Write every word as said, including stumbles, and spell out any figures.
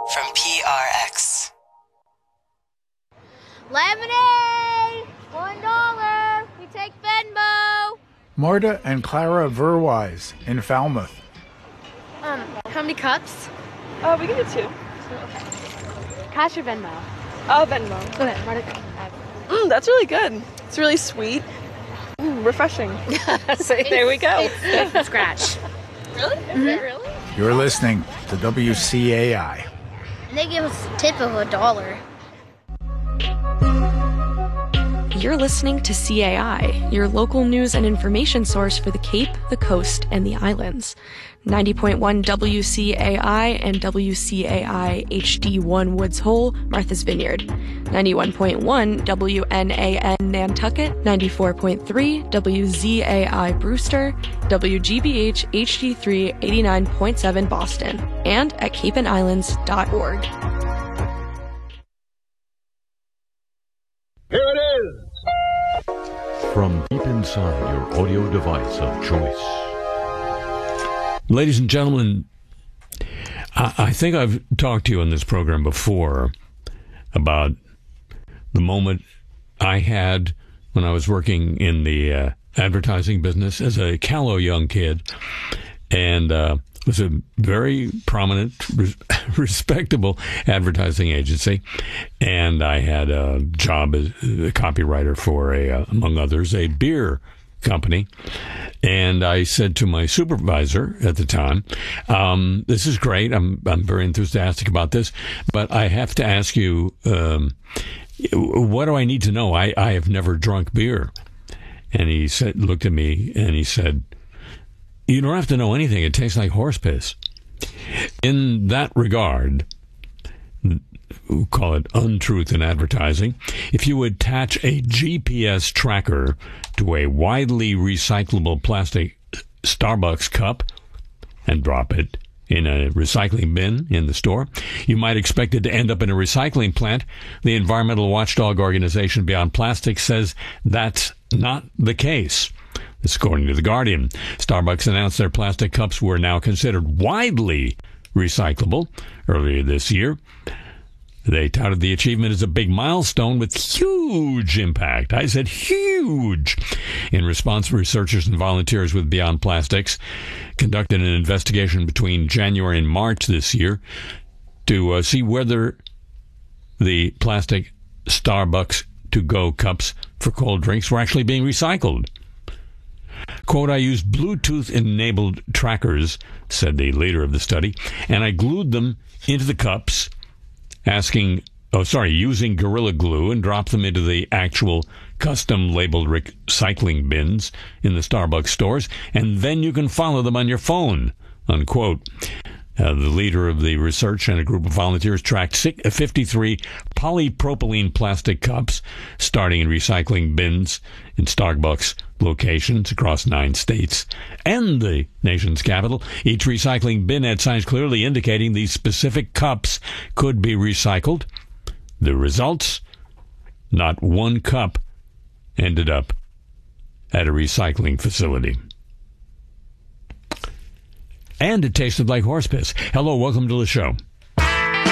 from P R X. Lemonade! One dollar! We take Venmo! Marta and Clara Verwise in Falmouth. Um, how many cups? Oh, we can do two. Okay. Cash or Venmo? Oh, Venmo. Okay, Marta. Mmm, that's really good. It's really sweet. Mm, refreshing. So there we go. It's from scratch. Really? Is Mm-hmm. it really? You're listening to W C A I. And they give us a tip of a dollar. You're listening to C A I, your local news and information source for the Cape, the Coast, and the Islands. ninety point one W C A I and W C A I H D one Woods Hole, Martha's Vineyard. ninety-one point one W N A N Nantucket, ninety-four point three W Z A I Brewster, W G B H H D three eighty-nine point seven Boston, and at cape and islands dot org. Here it is! From deep inside your audio device of choice. Ladies and gentlemen, I, I think I've talked to you on this program before about the moment I had when I was working in the uh, advertising business as a callow young kid, and uh, was a very prominent, res- respectable advertising agency, and I had a job as a copywriter for a, uh, among others, a beer company. And I said to my supervisor at the time, um, this is great. I'm, I'm very enthusiastic about this, but I have to ask you, um, what do I need to know? I, I have never drunk beer. And he said, looked at me and he said, you don't have to know anything. It tastes like horse piss. In that regard, we'll call it untruth in advertising, if you attach a G P S tracker to a widely recyclable plastic Starbucks cup and drop it in a recycling bin in the store, you might expect it to end up in a recycling plant. The environmental watchdog organization Beyond Plastic says that's not the case. This according to The Guardian. Starbucks announced their plastic cups were now considered widely recyclable earlier this year. They touted the achievement as a big milestone with huge impact. I said huge. In response, researchers and volunteers with Beyond Plastics conducted an investigation between January and March this year to uh, see whether the plastic Starbucks to-go cups for cold drinks were actually being recycled. Quote, I used Bluetooth-enabled trackers, said the leader of the study, and I glued them into the cups, asking, oh, sorry, using Gorilla Glue, and dropped them into the actual custom-labeled recycling bins in the Starbucks stores, and then you can follow them on your phone, unquote. Uh, the leader of the research and a group of volunteers tracked fifty-three polypropylene plastic cups starting in recycling bins in Starbucks locations across nine states and the nation's capital. Each recycling bin had signs clearly indicating these specific cups could be recycled. The results? Not one cup ended up at a recycling facility. And it tasted like horse piss. Hello, welcome to the show.